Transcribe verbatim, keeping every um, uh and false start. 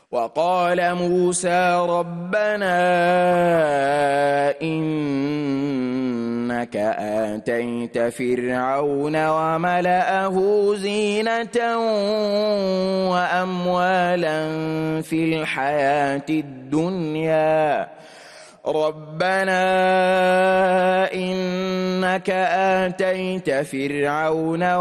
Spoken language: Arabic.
وقال موسى ربنا إنك آتيت فرعون وملأه زينة وأموالا في الحياة الدنيا ربنا إنك آتيت فرعون